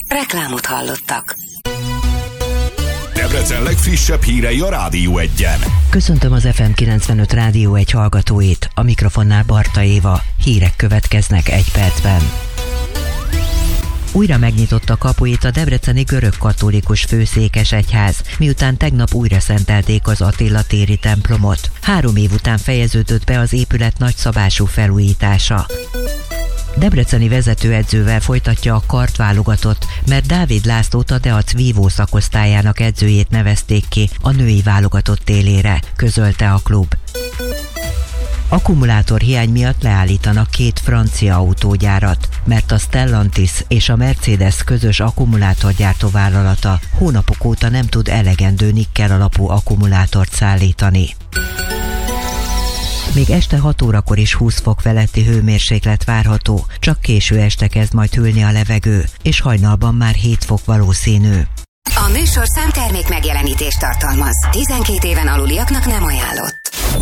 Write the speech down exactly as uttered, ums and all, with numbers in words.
Reklámot hallottak. Debrecen legfrissebb hírei a Rádió Egyen. Köszöntöm az ef em kilencvenöt Rádió egy hallgatóit, a mikrofonnál Barta Éva. Hírek következnek egy percben. Újra megnyitotta kapuit a debreceni görög-katolikus főszékesegyház, miután tegnap újra szentelték az Attila téri templomot. Három év után fejeződött be az épület nagyszabású felújítása. Debreceni vezetőedzővel folytatja a kartválogatott, mert Dávid Lászlót a Deac vívó szakosztályának edzőjét nevezték ki a női válogatott élére, közölte a klub. Akkumulátorhiány miatt leállítanak két francia autógyárat, mert a Stellantis és a Mercedes közös akkumulátorgyártó vállalata hónapok óta nem tud elegendő nikkel alapú akkumulátort szállítani. Még este hat órakor is húsz fok feletti hőmérséklet várható, csak késő este kezd majd hűlni a levegő, és hajnalban már hét fok valószínű. A műsorszám termék megjelenítést tartalmaz. tizenkét éven aluliaknak nem ajánlott.